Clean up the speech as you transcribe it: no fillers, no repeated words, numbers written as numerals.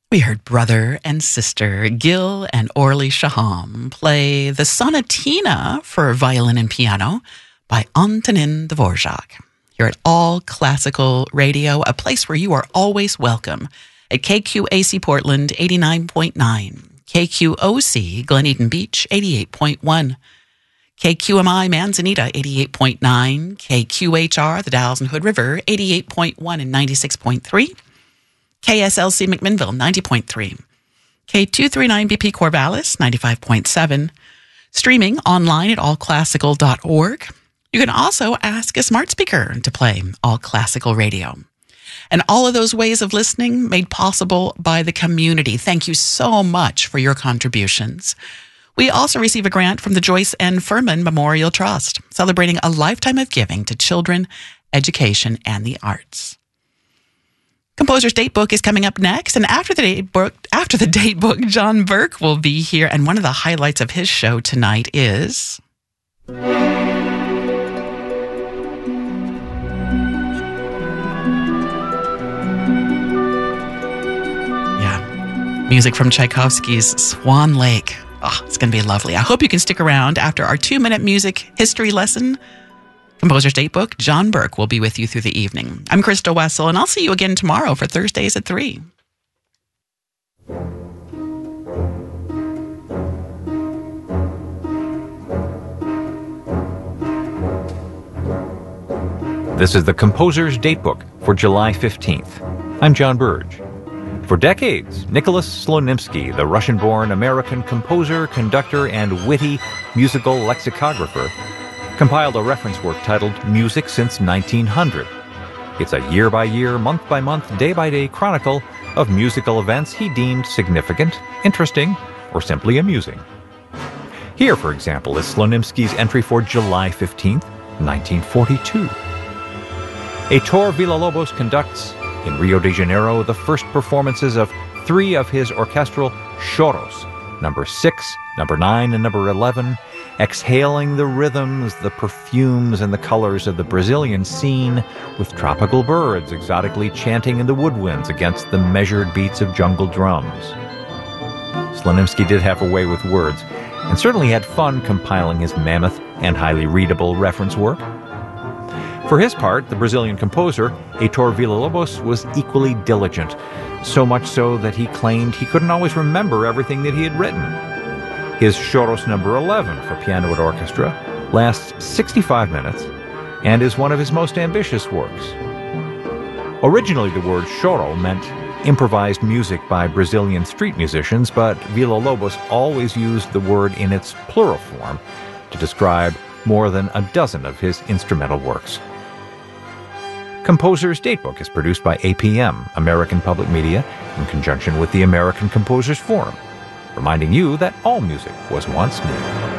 We heard brother and sister Gil and Orly Shaham play the Sonatina for violin and piano by Antonin Dvorak. Here at All Classical Radio, a place where you are always welcome at KQAC Portland 89.9, KQOC Glen Eden Beach 88.1, KQMI Manzanita 88.9, KQHR the Dalles and Hood River 88.1 and 96.3, KSLC McMinnville 90.3, K239BP Corvallis 95.7, streaming online at allclassical.org. You can also ask a smart speaker to play All Classical Radio. And all of those ways of listening made possible by the community. Thank you so much for your contributions. We also receive a grant from the Joyce N. Furman Memorial Trust, celebrating a lifetime of giving to children, education, and the arts. Composer's Datebook is coming up next, and after the Datebook, John Burke will be here, and one of the highlights of his show tonight is music from Tchaikovsky's Swan Lake. Oh, it's going to be lovely. I hope you can stick around after our 2-minute music history lesson. Composer's Datebook, John Burke will be with you through the evening. I'm Crystal Wessel, and I'll see you again tomorrow for Thursdays at 3. This is the Composer's Datebook for July 15th. I'm John Burge. For decades, Nicholas Slonimsky, the Russian-born American composer, conductor, and witty musical lexicographer, compiled a reference work titled Music Since 1900. It's a year-by-year, month-by-month, day-by-day chronicle of musical events he deemed significant, interesting, or simply amusing. Here, for example, is Slonimsky's entry for July 15th, 1942. Heitor Villa-Lobos conducts, in Rio de Janeiro, the first performances of 3 of his orchestral choros, number 6, number 9, and number 11, exhaling the rhythms, the perfumes, and the colors of the Brazilian scene, with tropical birds exotically chanting in the woodwinds against the measured beats of jungle drums. Slonimsky did have a way with words, and certainly had fun compiling his mammoth and highly readable reference work. For his part, the Brazilian composer, Heitor Villa-Lobos, was equally diligent, so much so that he claimed he couldn't always remember everything that he had written. His Choros number 11 for piano and orchestra lasts 65 minutes and is one of his most ambitious works. Originally, the word choro meant improvised music by Brazilian street musicians, but Villa-Lobos always used the word in its plural form to describe more than a dozen of his instrumental works. Composer's Datebook is produced by APM, American Public Media, in conjunction with the American Composers Forum, reminding you that all music was once new.